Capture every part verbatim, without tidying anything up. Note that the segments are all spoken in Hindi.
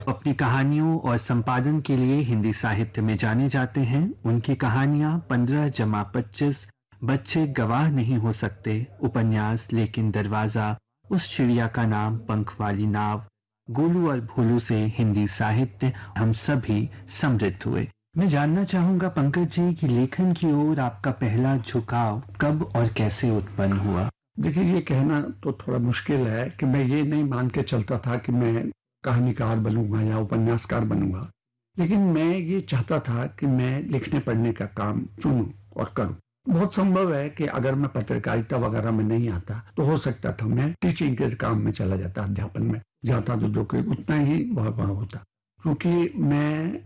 अपनी कहानियों और संपादन के लिए हिंदी साहित्य में जाने जाते हैं। उनकी कहानियां पंद्रह जमा पच्चीस, बच्चे गवाह नहीं हो सकते, उपन्यास लेकिन दरवाजा, उस चिड़िया का नाम, पंख वाली नाव, गोलू और भोलू से हिंदी साहित्य हम सभी समृद्ध हुए। मैं जानना चाहूंगा पंकज जी की लेखन की ओर आपका पहला झुकाव कब और कैसे उत्पन्न हुआ। देखिए, ये कहना तो थोड़ा मुश्किल है कि मैं ये नहीं मान के चलता था कि मैं कहानीकार बनूंगा या उपन्यासकार बनूंगा, लेकिन मैं ये चाहता था कि मैं लिखने पढ़ने का काम चुनूं और करूं। बहुत संभव है कि अगर मैं पत्रकारिता वगैरह में नहीं आता तो हो सकता था मैं टीचिंग के काम में चला जाता, अध्यापन में जाता, तो जो कि उतना ही वह वह होता। क्योंकि मैं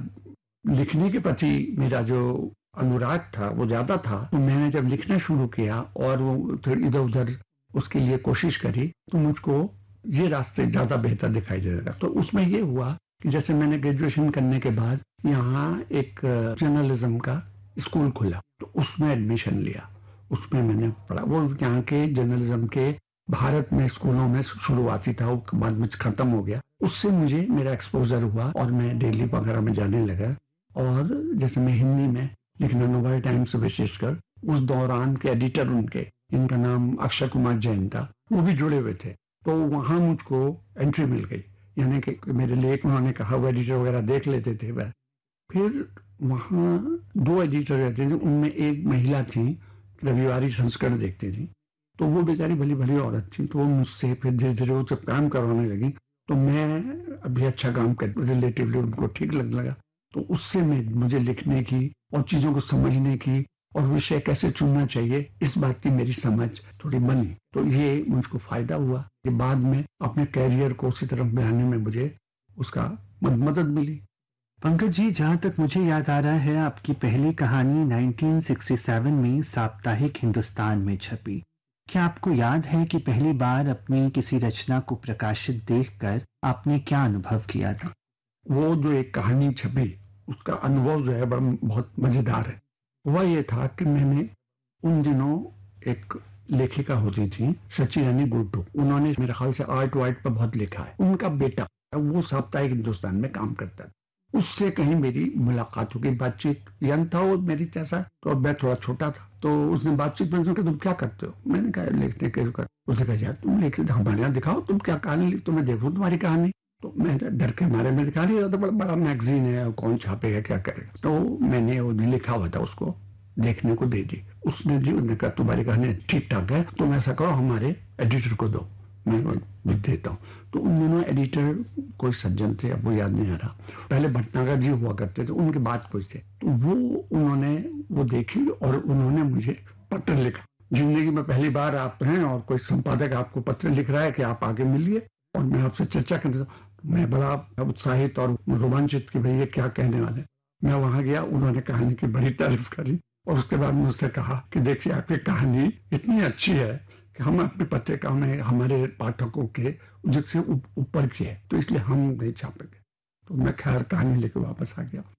लिखने के प्रति मेरा जो अनुराग था वो ज्यादा था, तो मैंने जब लिखना शुरू किया और वो इधर उधर उसके लिए कोशिश करी तो मुझको ये रास्ते ज्यादा बेहतर दिखाई दे लगा। तो उसमें ये हुआ कि जैसे मैंने ग्रेजुएशन करने के बाद यहाँ एक जर्नलिज्म का स्कूल खुला, तो उसमें एडमिशन लिया, उसमें मैंने पढ़ा। वो यहाँ के जर्नलिज्म के भारत में स्कूलों में शुरुआती था, वो बाद में खत्म हो गया। उससे मुझे मेरा एक्सपोजर हुआ और मैं दिल्ली वगैरह में जाने लगा। और जैसे मैं हिंदी में लिखना, नवभारत टाइम्स विशेषकर उस दौरान के एडिटर उनके, इनका नाम अक्षय कुमार जैन था, वो भी जुड़े हुए थे, तो वहां मुझको एंट्री मिल गई। यानी कि मेरे लेख उन्होंने कहा, वो एडिटर वगैरह देख लेते थे वह। फिर वहाँ दो एडिटर रहते थे, उनमें एक महिला थी, रविवारी संस्करण देखती थी, तो वो बेचारी भली भली औरत थी। तो वो मुझसे फिर धीरे धीरे वो जब काम करवाने लगी तो मैं अभी अच्छा काम कर, रिलेटिवली उनको ठीक लगने लगा। तो उससे मैं मुझे लिखने की और चीजों को समझने की और विषय कैसे चुनना चाहिए, इस बात की मेरी समझ थोड़ी बनी। तो ये मुझको फायदा हुआ कि बाद में अपने कैरियर को उसी तरफ बढ़ाने में मुझे उसका मदद मिली। पंकज जी, जहाँ तक मुझे याद आ रहा है, आपकी पहली कहानी उन्नीस सौ सरसठ में साप्ताहिक हिंदुस्तान में छपी। क्या आपको याद है कि पहली बार अपनी किसी रचना को प्रकाशित देखकर आपने क्या अनुभव किया था? वो जो एक कहानी छपी, उसका अनुभव जो है बड़ा बहुत मजेदार है। वह ये था कि मैंने उन दिनों एक लेखिका होती थी सची रानी गुड्डू, उन्होंने मेरे ख्याल से आर्ट वाइट पर बहुत लिखा है। उनका बेटा वो साप्ताहिक हिंदुस्तान में काम करता था, उससे कहीं मेरी मुलाकात हो गई, बातचीत। यंग था वो मेरी जैसा, तो मैं थोड़ा छोटा था। तो उसने बातचीत में तुम क्या करते हो, मैंने कहा लिखने के कर। उसने कहा यार तुम लिख हमारे यहाँ दिखाओ, तुम क्या कहानी लिख, तो मैं देखूं तुम्हारी कहानी। तो मैं डर के मारे में दिखा रही, तो बड़ा बड़ा मैगजीन है, कौन छापेगा क्या करेगा। तो मैंने वो लिखा हुआ था, उसको देखने को दे दी। उसने जी उसने कहा तुम्हारी कहानी ठीक ठाक है, तुम ऐसा करो हमारे एडिटर को दो, मैं लिख देता हूँ। तो उन दिनों एडिटर कोई सज्जन थे, अब वो याद नहीं आ रहा, पहले भटनागर जी हुआ करते थे, उनके बाद कोई थे। तो वो उन्होंने वो देखी और उन्होंने मुझे पत्र लिखा। जिंदगी में पहली बार आप हैं और कोई संपादक आपको पत्र लिख रहा है कि आप आगे मिलिए और मैं आपसे चर्चा करना। मैं बड़ा उत्साहित और रोमांचित कि भैया क्या कहने वाले। मैं वहां गया, उन्होंने कहानी की बड़ी तारीफ करी और उसके बाद मुझसे कहा कि देखिए आपकी कहानी इतनी अच्छी है कि हम अपनी पत्रिका में हमारे पाठकों के उजक से ऊपर की है, तो इसलिए हम नहीं छापेंगे। तो मैं खैर कहानी लेकर वापस आ गया।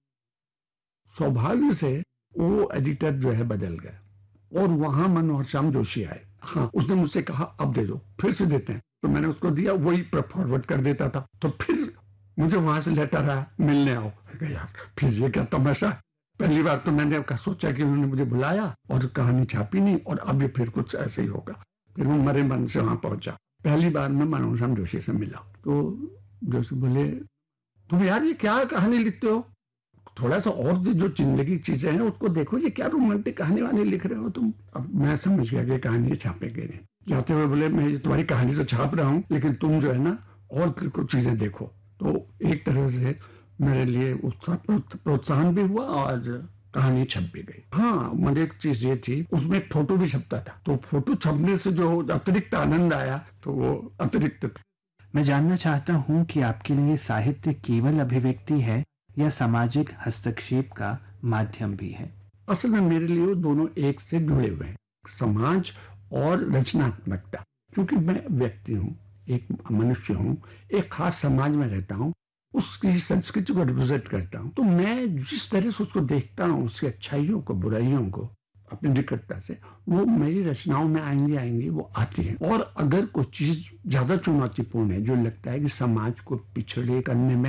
सौभाग्य से वो एडिटर जो है बदल गया और वहां मनोहर श्याम जोशी आए। हाँ, उसने मुझसे कहा अब दे दो, फिर से देते हैं। तो मैंने उसको दिया, वही फॉरवर्ड कर देता था। तो फिर मुझे वहां से लेटर आया, मिलने आओ। यार फिर ये क्या तमाशा। पहली बार तो मैंने सोचा कि उन्होंने मुझे बुलाया और कहानी छापी नहीं, और अब ये फिर कुछ ऐसे ही होगा। फिर मैं मरे मन से वहां पहुंचा। पहली बार मैं मनोहर श्याम जोशी से मिला, तो जोशी बोले तुम यार ये क्या कहानी लिखते हो, थोड़ा सा और जो जिंदगी चीजें हैं उसको देखो, ये क्या रोमांटिक कहानी वानी लिख रहे हो तुम। अब मैं समझ गया कि कहानी छापेंगे नहीं। जाते हुए बोले मैं तुम्हारी कहानी तो छाप रहा हूँ, लेकिन तुम जो है ना और कुछ चीजें देखो। तो एक तरह से मेरे लिए उत्साह प्रोत्साहन भी हुआ और कहानी छप भी गई। हाँ, मुझे एक चीज ये थी, उसमें एक फोटो भी छपता था, तो फोटो छपने से जो अतिरिक्त आनंद आया तो वो अतिरिक्त था। मैं जानना चाहता हूँ कि आपके लिए साहित्य केवल अभिव्यक्ति है या सामाजिक हस्तक्षेप का माध्यम भी है? असल में मेरे लिए वो दोनों एक से जुड़े हुए हैं, समाज और रचनात्मकता। क्योंकि मैं व्यक्ति हूँ, एक मनुष्य हूँ, एक खास समाज में रहता हूँ, उसकी संस्कृति को रिप्रेजेंट करता हूँ। तो मैं जिस तरह से उसको देखता हूँ, उसकी अच्छाइयों को, बुराइयों को, अपनी निकटता से, वो मेरी रचनाओं में आएंगी आएंगी वो आती है। और अगर कोई चीज ज्यादा चुनौतीपूर्ण है, जो लगता है कि समाज को पिछड़े करने में